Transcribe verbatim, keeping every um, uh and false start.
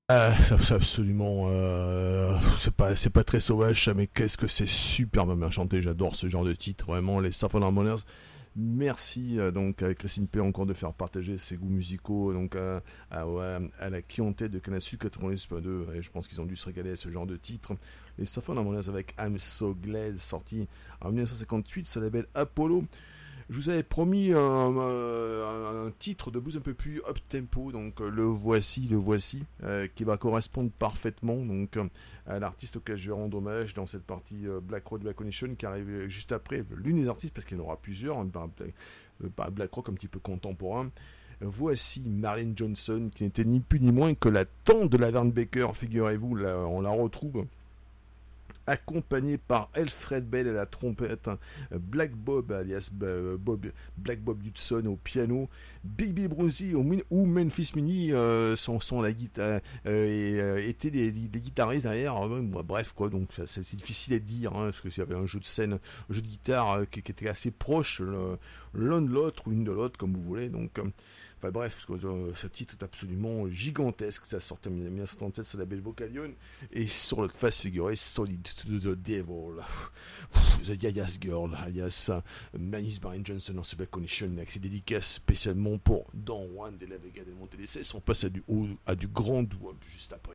Ah, c'est absolument, euh, c'est pas, c'est pas très sauvage ça, mais qu'est-ce que c'est superbement bien chanté. J'adore ce genre de titre, vraiment. Les Symphony Harmonies. Merci euh, donc à Christine P encore de faire partager ses goûts musicaux donc à, à, ouais, à la clientèle de Canal quatre-vingt-dix point deux. Et je pense qu'ils ont dû se régaler à ce genre de titre. Les Symphony Harmonies avec I'm So Glad, sorti en mille neuf cent cinquante-huit, ça label Apollo. Je vous avais promis un, un- un titre de blues un peu plus up tempo, donc euh, le voici, le voici, euh, qui va correspondre parfaitement donc euh, à l'artiste auquel je vais rendre hommage dans cette partie euh, Black Road Black Condition qui arrive juste après l'une des artistes parce qu'il y en aura plusieurs, hein, par, euh, par Black Rock un petit peu contemporain. Voici Marilyn Johnson qui n'était ni plus ni moins que la tante de Laverne Baker, figurez-vous, là, on la retrouve accompagné par Alfred Bell à la trompette, hein, Black Bob alias euh, Bob, Black Bob Hudson au piano, Big Bill Brownzy ou Memphis Mini euh, sont, sont la guitare euh, et euh, étaient les, les guitaristes derrière. Euh, bref quoi, donc ça, c'est difficile à dire hein, parce que s'il y avait un jeu de scène, un jeu de guitare euh, qui, qui, était assez proche l'un de l'autre ou l'une de l'autre comme vous voulez. Donc euh, enfin bref, euh, ce titre est absolument gigantesque. Ça sort en mille neuf cent soixante-sept sur la belle Vocalion. Et sur l'autre face figurée, Solid to the Devil. The Yayas Girl, alias Manis Brian Johnson en Super Condition, avec ses dédicaces spécialement pour Don Juan de la Vega de Montelicès. On passe à du, haut, à du grand doigt juste après.